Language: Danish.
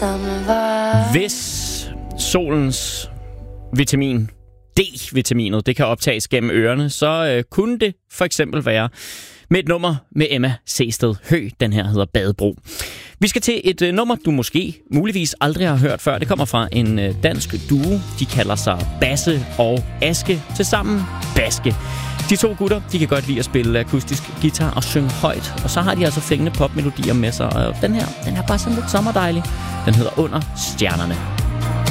samme vej. Hvis solens vitamin, D-vitaminet, det kan optages gennem ørerne, så kunne det for eksempel være med et nummer med Emma Seested Høgh. Den her hedder Badebro. Vi skal til et nummer, du muligvis aldrig har hørt før. Det kommer fra en dansk duo. De kalder sig Basse og Aske. Tilsammen Baske. De to gutter, de kan godt lide at spille akustisk guitar og synge højt. Og så har de altså fængende popmelodier med sig. Og den her er bare sådan lidt sommerdejlig. Den hedder Under Stjernerne.